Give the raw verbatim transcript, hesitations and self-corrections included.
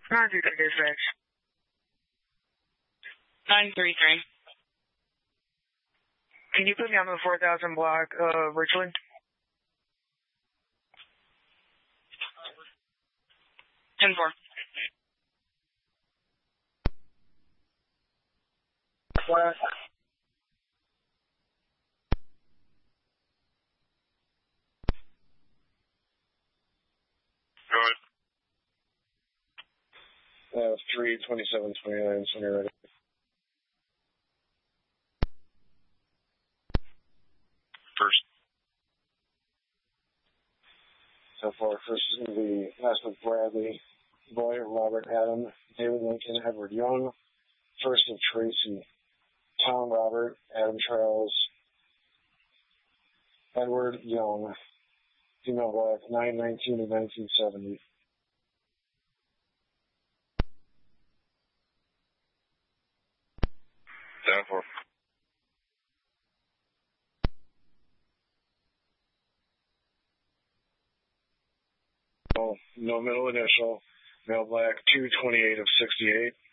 nine three three dispatch. nine three three. Can you put me on the four thousand block of Richland? ten four. What? Go ahead. Uh, three twenty-seven twenty-nine, so you're ready. First. So far, first is going to be Leslie Bradley, Boyer, Robert Adam, David Lincoln, Edward Young, first of Tracy, Tom Robert, Adam Charles, Edward Young, female black, nine nineteen and nineteen seventy. ten four. No, no middle initial, male black, two twenty-eight of sixty-eight.